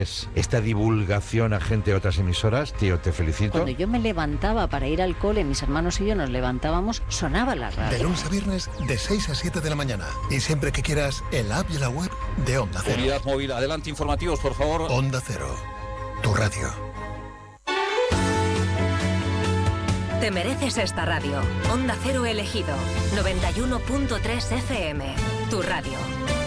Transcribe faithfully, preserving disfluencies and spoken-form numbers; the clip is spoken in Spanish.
esta divulgación a gente de otras emisoras, tío, te felicito. Cuando yo me levantaba para ir al cole, mis hermanos y yo nos levantábamos, sonaba la radio. De lunes a viernes, de seis a siete de la mañana. Y siempre que quieras, en la app y la web de Onda Cero. Unidad móvil, adelante, informativos, por favor. Onda Cero, tu radio. Te mereces esta radio. Onda Cero elegido. noventa y uno punto tres F M. Tu radio.